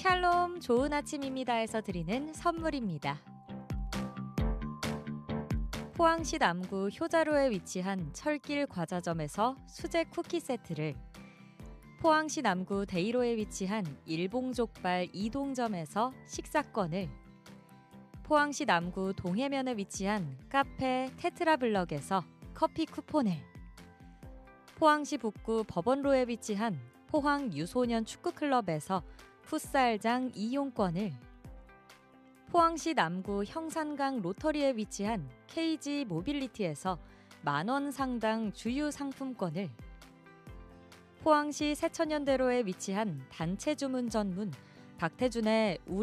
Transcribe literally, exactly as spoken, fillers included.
샬롬 좋은 아침입니다에서 드리는 선물입니다. 포항시 남구 효자로에 위치한 철길 과자점에서 수제 쿠키 세트를, 포항시 남구 데이로에 위치한 일봉족발 이동점에서 식사권을, 포항시 남구 동해면에 위치한 카페 테트라블럭에서 커피 쿠폰을, 포항시 북구 법원로에 위치한 포항 유소년 축구클럽에서 풋살장 이용권을, 포항시 남구 형산강 로터리에 위치한 케이지 모빌리티에서 만원 상당 주유 상품권을, 포항시 세천연대로에 위치한 단체 주문 전문 박태준의 우리